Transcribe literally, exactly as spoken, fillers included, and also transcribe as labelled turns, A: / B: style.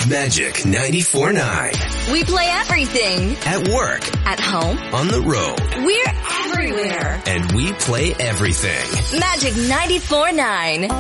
A: Magic ninety-four point nine.
B: We play everything.
A: At work.
B: At home.
A: On the road.
B: We're everywhere.
A: And we play everything.
B: Magic ninety-four point nine.